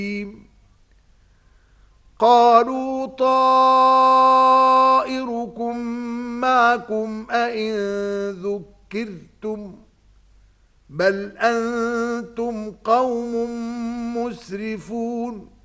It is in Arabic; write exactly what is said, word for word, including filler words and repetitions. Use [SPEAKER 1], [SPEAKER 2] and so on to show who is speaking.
[SPEAKER 1] قالوا طائركم معكم أئن ذكرتم بل أنتم قوم مسرفون